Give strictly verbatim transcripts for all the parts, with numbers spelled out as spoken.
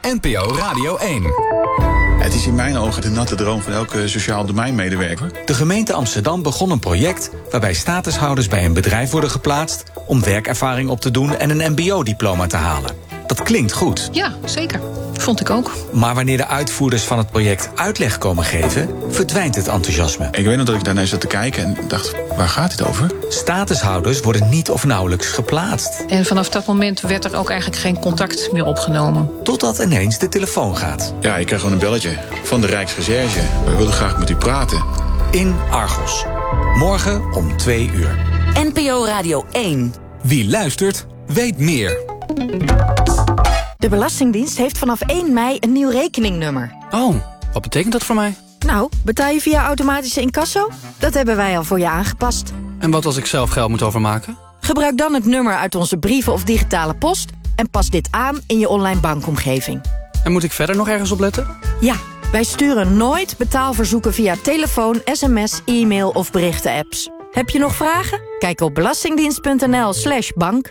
N P O Radio één. Het is in mijn ogen de natte droom van elke sociaal domeinmedewerker. De gemeente Amsterdam begon een project waarbij statushouders bij een bedrijf worden geplaatst om werkervaring op te doen en een M B O-diploma te halen. Dat klinkt goed. Ja, zeker. Vond ik ook. Maar wanneer de uitvoerders van het project uitleg komen geven, verdwijnt het enthousiasme. Ik weet nog dat ik daarnaar zat te kijken en dacht, waar gaat dit over? Statushouders worden niet of nauwelijks geplaatst. En vanaf dat moment werd er ook eigenlijk geen contact meer opgenomen. Totdat ineens de telefoon gaat. Ja, ik krijg gewoon een belletje van de Rijksrecherche. We willen graag met u praten. In Argos. Morgen om twee uur. N P O Radio één. Wie luistert, weet meer. De Belastingdienst heeft vanaf één mei een nieuw rekeningnummer. Oh, wat betekent dat voor mij? Nou, betaal je via automatische incasso? Dat hebben wij al voor je aangepast. En wat als ik zelf geld moet overmaken? Gebruik dan het nummer uit onze brieven of digitale post en pas dit aan in je online bankomgeving. En moet ik verder nog ergens op letten? Ja, wij sturen nooit betaalverzoeken via telefoon, sms, e-mail of berichten-apps. Heb je nog vragen? Kijk op belastingdienst.nl slash bank.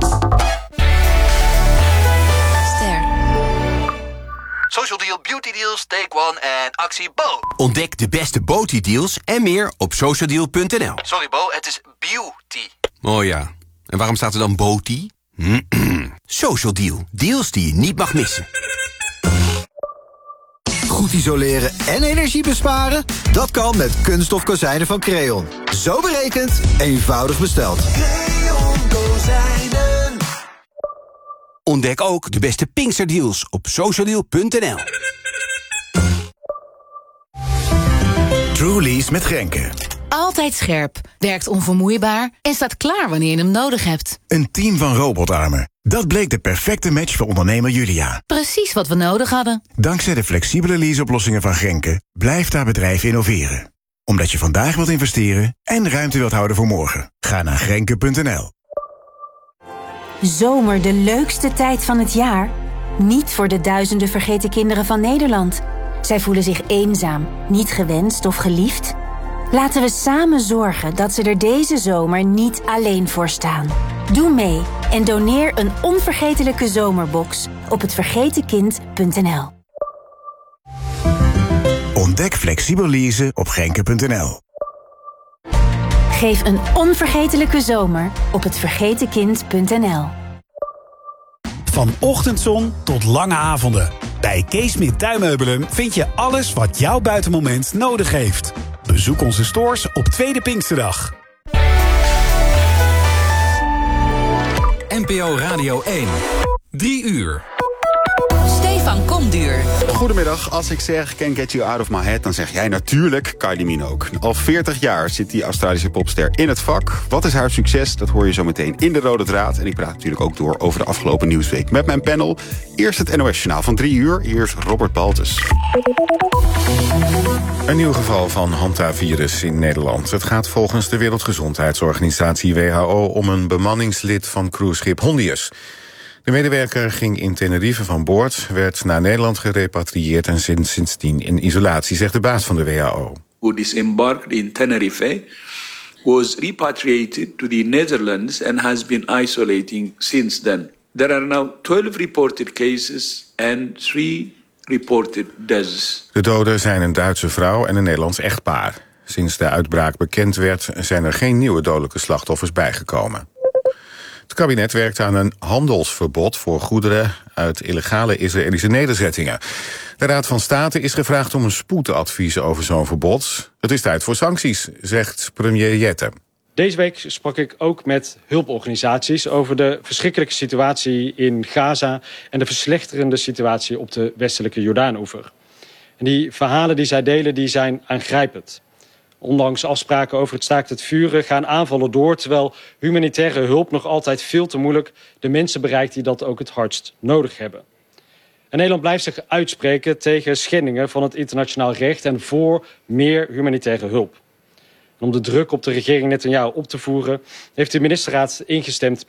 Social Deal, Beauty Deals, Take One en actie Bo. Ontdek de beste Beauty deals en meer op socialdeal punt n l. Sorry Bo, het is beauty. Oh ja, en waarom staat er dan Beauty? Social Deal, deals die je niet mag missen. Goed isoleren en energie besparen? Dat kan met kunststof kozijnen van Creon. Zo berekend, eenvoudig besteld. Creon kozijnen. Ontdek ook de beste Pinksterdeals op socialdeal punt n l. Truly's met Grenke. Altijd scherp, werkt onvermoeibaar en staat klaar wanneer je hem nodig hebt. Een team van robotarmen. Dat bleek de perfecte match voor ondernemer Julia. Precies wat we nodig hadden. Dankzij de flexibele leaseoplossingen van Grenke blijft haar bedrijf innoveren. Omdat je vandaag wilt investeren en ruimte wilt houden voor morgen. Ga naar grenke punt n l. Zomer de leukste tijd van het jaar? Niet voor de duizenden vergeten kinderen van Nederland. Zij voelen zich eenzaam, niet gewenst of geliefd. Laten we samen zorgen dat ze er deze zomer niet alleen voor staan. Doe mee en doneer een onvergetelijke zomerbox op het vergeten kind punt n l. Ontdek flexibel leasen op grenke punt n l. Geef een onvergetelijke zomer op het vergeten kind punt n l. Van ochtendzon tot lange avonden. Bij Kees Smit Tuinmeubelen vind je alles wat jouw buitenmoment nodig heeft. Bezoek onze stores op Tweede Pinksterdag. N P O Radio één. Drie uur. Stefan Komduur. Goedemiddag, als ik zeg Can't Get You Out of My Head, dan zeg jij natuurlijk Kylie Minogue. Al veertig jaar zit die Australische popster in het vak. Wat is haar succes? Dat hoor je zo meteen in de Rode Draad. En ik praat natuurlijk ook door over de afgelopen nieuwsweek met mijn panel. Eerst het N O S-journaal van drie uur. Eerst Robert Baltus. Een nieuw geval van hantavirus in Nederland. Het gaat volgens de Wereldgezondheidsorganisatie W H O om een bemanningslid van cruiseschip Hondius. De medewerker ging in Tenerife van boord, werd naar Nederland gerepatrieerd en sinds sindsdien in isolatie, zegt de baas van de W H O. Who disembarked in Tenerife was repatriated to the Netherlands and has been isolating since then. There are now twelve reported cases and three reported deaths. De doden zijn een Duitse vrouw en een Nederlands echtpaar. Sinds de uitbraak bekend werd, zijn er geen nieuwe dodelijke slachtoffers bijgekomen. Het kabinet werkt aan een handelsverbod voor goederen uit illegale Israëlische nederzettingen. De Raad van State is gevraagd om een spoedadvies over zo'n verbod. Het is tijd voor sancties, zegt premier Jette. Deze week sprak ik ook met hulporganisaties over de verschrikkelijke situatie in Gaza en de verslechterende situatie op de westelijke Jordaanoever. En die verhalen die zij delen, die zijn aangrijpend. Ondanks afspraken over het staakt het vuren gaan aanvallen door, terwijl humanitaire hulp nog altijd veel te moeilijk de mensen bereikt die dat ook het hardst nodig hebben. En Nederland blijft zich uitspreken tegen schendingen van het internationaal recht en voor meer humanitaire hulp. En om de druk op de regering Netanyahu op te voeren heeft de ministerraad ingestemd